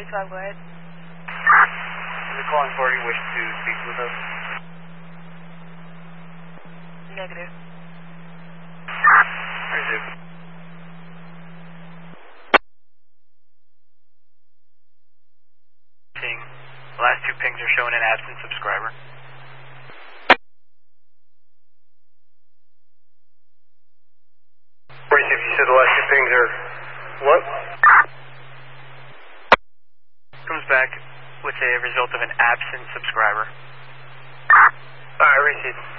45, go ahead. The calling party wish to speak with us? Negative. Resume. The last two pings are showing an absent subscriber. If you said the last two pings are what? Comes back with a result of an absent subscriber. Alright, received.